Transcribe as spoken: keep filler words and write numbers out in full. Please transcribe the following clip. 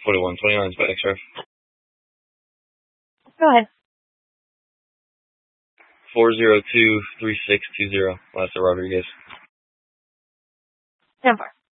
forty-one twenty-nine is back, sir. Go ahead. four zero two three six two zero. Lester Rodriguez. ten four.